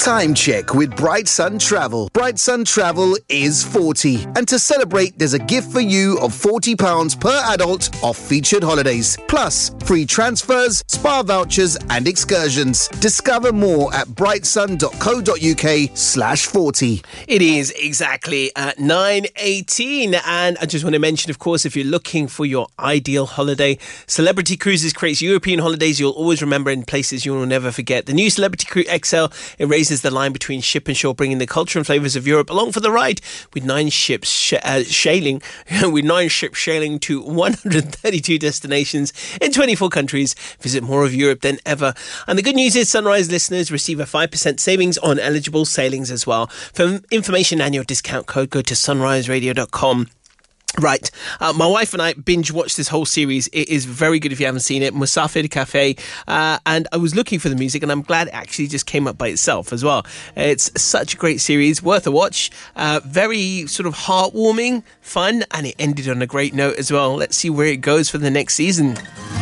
Time check with Bright Sun Travel. Bright Sun Travel is 40. And to celebrate, there's a gift for you of £40 per adult off featured holidays. Plus, free transfers, spa vouchers and excursions. Discover more at brightsun.co.uk/40. It is exactly at 9:18. And I just want to mention, of course, if you're looking for your ideal holiday, Celebrity Cruises creates European holidays you'll always remember in places you will never forget. The new Celebrity Cruise XL erases the line between ship and shore, bringing the culture and flavours of Europe along for the ride with 9 ships sailing to 132 destinations in 24 countries. Visit more of Europe than ever. And the good news is Sunrise listeners receive a 5% savings on eligible sailings as well. For information and your discount code, go to sunriseradio.com. Right, my wife and I binge watched this whole series. It is very good if you haven't seen it. Musafir Cafe, and I was looking for the music, and I'm glad it actually just came up by itself as well. It's such a great series, worth a watch. Very sort of heartwarming, fun, and it ended on a great note as well. Let's see where it goes for the next season.